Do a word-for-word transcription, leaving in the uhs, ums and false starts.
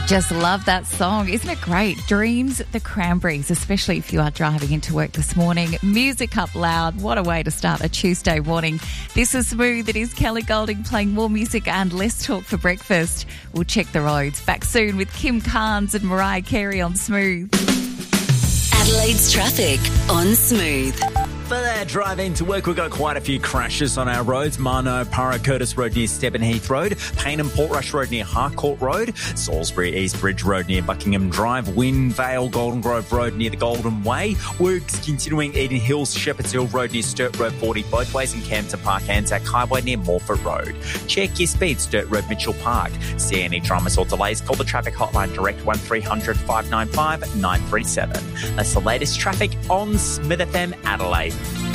Just love that song. Isn't it great? Dreams, the Cranberries, especially if you are driving into work this morning. Music up loud. What a way to start a Tuesday morning. This is Smooth. It is Kelly Golding playing more music and less talk for breakfast. We'll check the roads. Back soon with Kim Carnes and Mariah Carey on Smooth. Adelaide's traffic on Smooth. For that drive into work, we've got quite a few crashes on our roads. Marno, Para, Curtis Road near Stebbin Heath Road, Paynham, Portrush Road near Harcourt Road, Salisbury East Bridge Road near Buckingham Drive, Wynn Vale, Golden Grove Road near the Golden Way, works continuing Eden Hills, Shepherd's Hill Road near Sturt Road forty both ways, and Campton Park, Anzac Highway near Morford Road. Check your speed, Sturt Road, Mitchell Park. See any dramas or delays, call the traffic hotline direct one three hundred five nine five nine three seven. That's the latest traffic on Smith F M Adelaide.